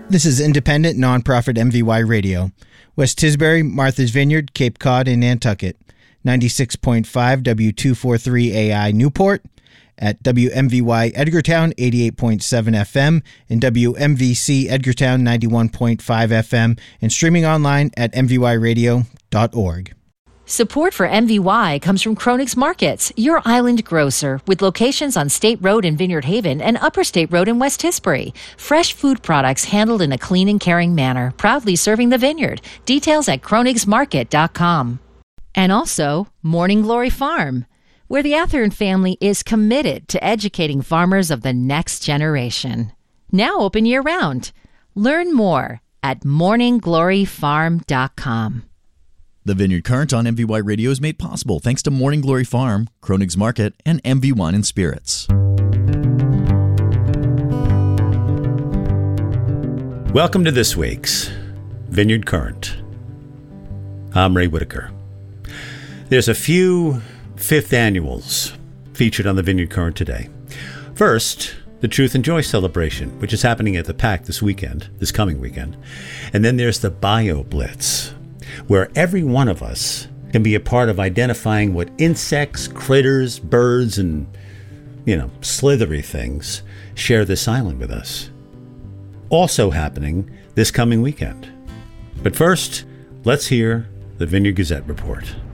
This is independent, nonprofit MVY Radio. West Tisbury, Martha's Vineyard, Cape Cod, and Nantucket. 96.5 W243AI Newport. At WMVY Edgartown, 88.7 FM, and WMVC Edgartown, 91.5 FM, and streaming online at mvyradio.org. Support for MVY comes from Kroenig's Markets, your island grocer, with locations on State Road in Vineyard Haven and Upper State Road in West Tisbury. Fresh food products handled in a clean and caring manner, proudly serving the vineyard. Details at kroenigsmarket.com. And also, Morning Glory Farm, where the Athearn family is committed to educating farmers of the next generation. Now open year-round. Learn more at morninggloryfarm.com. The Vineyard Current on MVY Radio is made possible thanks to Morning Glory Farm, Kroenig's Market, and MV Wine and Spirits. Welcome to this week's Vineyard Current. I'm Ray Whitaker. There's a few fifth annuals featured on the Vineyard Current today. First, the Truth and Joy celebration, which is happening at the PAC this coming weekend. And then there's the Bio Blitz, where every one of us can be a part of identifying what insects, critters, birds, and, slithery things share this island with us. Also happening this coming weekend. But first, let's hear the Vineyard Gazette report.